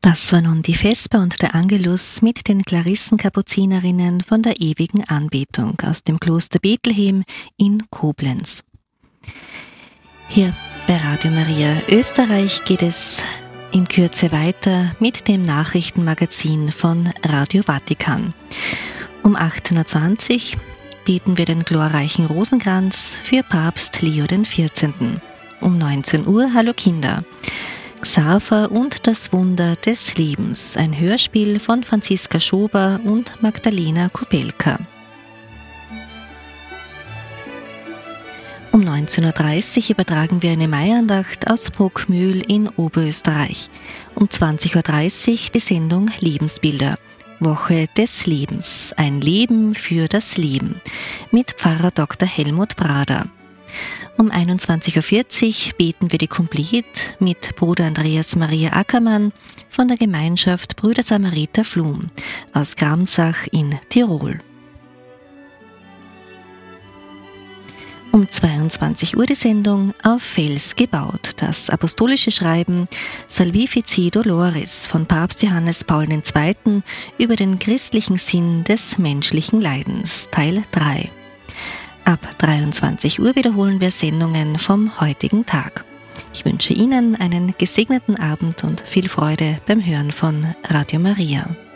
Das war nun die Vesper und der Angelus mit den Klarissenkapuzinerinnen von der ewigen Anbetung aus dem Kloster Bethlehem in Koblenz. Hier bei Radio Maria Österreich geht es in Kürze weiter mit dem Nachrichtenmagazin von Radio Vatikan. Um 18.20 Uhr beten wir den glorreichen Rosenkranz für Papst Leo XIV. Um 19 Uhr Hallo Kinder. Xaver und das Wunder des Lebens, ein Hörspiel von Franziska Schober und Magdalena Kubelka. Um 19.30 Uhr übertragen wir eine Maiandacht aus Bruckmühl in Oberösterreich. Um 20.30 Uhr die Sendung Lebensbilder, Woche des Lebens, ein Leben für das Leben, mit Pfarrer Dr. Helmut Brader. Um 21.40 Uhr beten wir die Komplet mit Bruder Andreas Maria Ackermann von der Gemeinschaft Brüder Samariter Flum aus Gramsach in Tirol. Um 22 Uhr die Sendung Auf Fels gebaut, das apostolische Schreiben Salvifici Doloris von Papst Johannes Paul II. Über den christlichen Sinn des menschlichen Leidens, Teil 3. Ab 23 Uhr wiederholen wir Sendungen vom heutigen Tag. Ich wünsche Ihnen einen gesegneten Abend und viel Freude beim Hören von Radio Maria.